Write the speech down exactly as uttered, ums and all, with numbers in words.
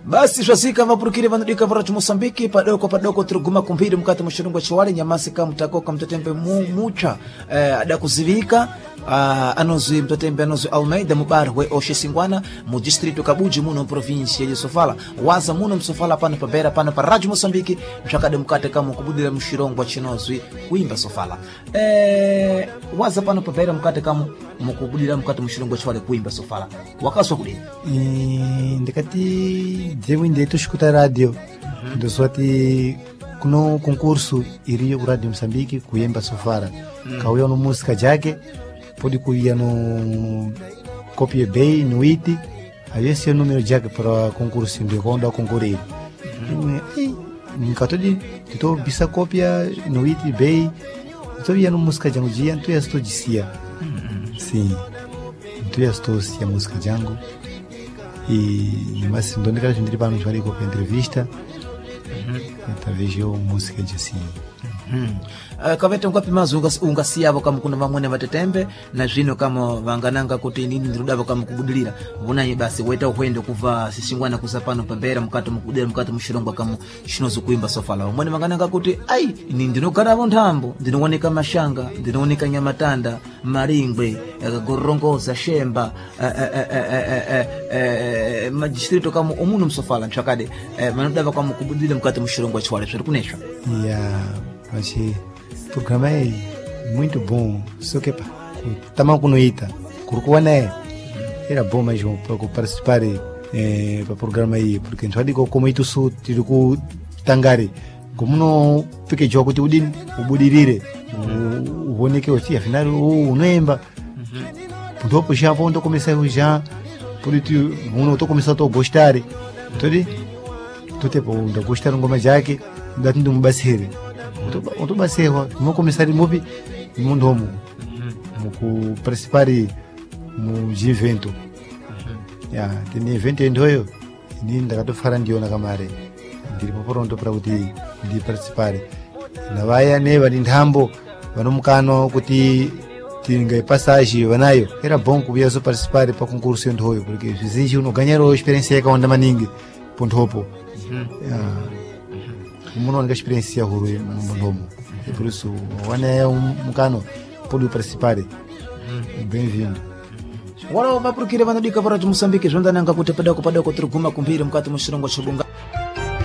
Basi shwasika mapurukire vanudika vara Moçambique padoko padoko turuguma kumpiri mkati mushirungo chiwali nyamasi kama mtakoka mtatembe mu, mucha eh, adakuzivika uh, anozwi mtatembe anozwi Almeida mubar we oshe singwana mu distrito Kabuji muno provinsia ya Sofala waza muno msofala pana pabera pana pa Radio Moçambique mchakade mkate kama kubudira mushirongo chinozwi kuimba Sofala eh, waza pana pabera mkate kama mukubudira mkate mushirongo chiwali kuimba Sofala wakaswa kudini e ndikati devo indeto escutar radio uhum. Do sorte kuno concurso iria o Radio Moçambique kuimba Sofala uhum. Kauya no música jake pode kuia no copia bay no iti aí esse é o número jake para concurso de ronda concorrer nikato de to bisa copia no iti bay to ia no música jango dia tu estou dizia sim tu estou sia música jango e mas onde que a gente vai nos fazer com entrevista talvez eu música de assim Uh, kavete ngapi mazu ungasiabo kama kuna mamwene matetembe na zvino kama vangananga kuti nini ndirudava kama kubudilira vunaye basi weta ukwende kuva sisingwana kusapano pambera mkato mukudera mkato mushirongwa kama shinozo kuimba Sofala mwene vangananga kuti ai ini ndinogara nthambo ndinooneka mashanga ndinooneka nyamatanda maringwe gorongoza shemba majistrito kama omuno msofala mchakade manodava kama kubudilira mkato mushirongwa chiwale zviri kunesha yeah achei o programa é muito bom, só que também quando ita, curcoana era bom mesmo para participar é, para o programa aí, porque não digo como itu su tiro com tangare, como não fica jogo tu din, o budirire, o o que eu tinha afinal o nemba, depois já vão to começar já, por isso uno to começar a gostar, tudo, tudo tipo da gostar um goma jaque, dá tudo um basere. Untuk baseho mau começar a mover no mundo homo mau participar no evento ya tem evento endoio ni ndakato farandio na kamare ndiri pronto para kuti ndi participar na vaya ne vali nthambo vanomukano kuti tinga passagem vanayo era bom que viesse participar para concurso endoio porque vizinho uno ganhar experiência é onde maningi ponto hopo uma única experiência ruim no mundo e por isso o ano é um cano pode participar bem-vindo wala mapurukire vanodika para Moçambique zvondananga kuti padako padako turuguma kumpiri mukati mushirongwa chibunga